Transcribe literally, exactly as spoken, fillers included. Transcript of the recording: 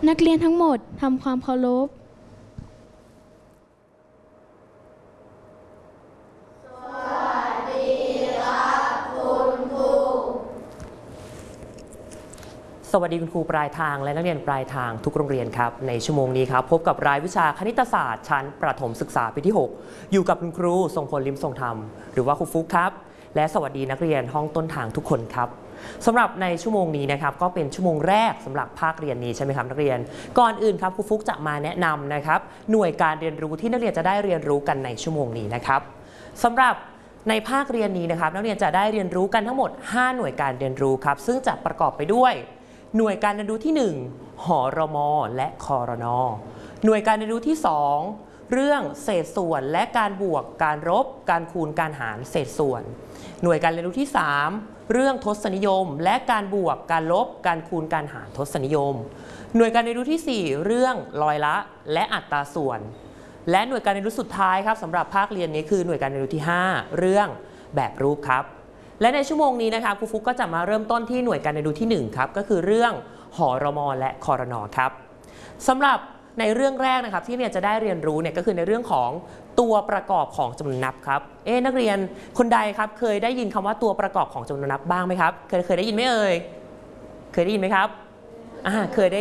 นักเรียนทั้งหมดทำความเคารพสวัสดีคุณครูปลายทางและนักเรียนปลายทางทุกโรงเรียนครับในชั่วโมงนี้ครับพบกับรายวิชาคณิตศาสตร์ชั้นประถมศึกษาปีที่หกอยู่กับคุณครูทรงพล ลิ้มทรงธรรมหรือว่าครูฟุกครับและสวัสดีนักเรียนห้องต้นทางทุกคนครับสำหรับในชั่วโมงนี้นะครับก็เป็นชั่วโมงแรกสำหรับภาคเรียนนี้ใช่ไหมครับนักเรียนก่อนอื่นครับครูฟุกจะมาแนะนำนะครับหน่วยการเรียนรู้ที่นักเรียนจะได้เรียนรู้กันในชั่วโมงนี้นะครับสำหรับในภาคเรียนนี้นะครับนักเรียนจะได้เรียนรู้กันทั้งหมดห้าหน่วยการเรียนรู้ครับซึ่งจะประกอบไปด้วยหน่วยการเรียนรู้ที่หนึ่งหรมและครนหน่วยการเรียนรู้ที่สองเรื่องเศษส่วนและการบวกการลบการคูณการหารเศษส่วนหน่วยการเรียนรู้ที่สามเรื่องทศนิยมและการบวกการลบการคูณการหารทศนิยมหน่วยการเรียนรู้ที่สี่เรื่องร้อยละและอัตราส่วนและหน่วยการเรียนรู้สุดท้ายครับสำหรับภาคเรียนนี้คือหน่วยการเรียนรู้ที่ห้าเรื่องแบบรูปครับและในชั่วโมงนี้นะครับครูฟุกก็จะมาเริ่มต้นที่หน่วยการเรียนรู้ที่หนึ่งครับก็คือเรื่องหรมและครนครับสำหรับในเรื่องแรกนะครับที่เรียนจะได้เรียนรู้เนี่ยก็คือในเรื่องของตัวประกอบของจำนวนนับครับเอ๊ะนักเรียนคนใดครับเคยได้ยินคำว่าตัวประกอบของจำนวนนับบ้างไหมครับเคยเคยได้ยินไหมเอ่ยเคยได้ยินไหมครับอ่าเคยได้